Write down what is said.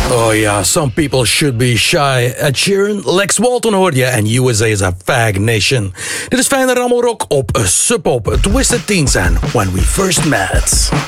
Oh ja, some people should be shy. Ed Sheeran, Lex Walton hoor je en USA is a fag nation. Dit is fijne rammelrock op Sub Pop, Twisted Teens en When We First Met.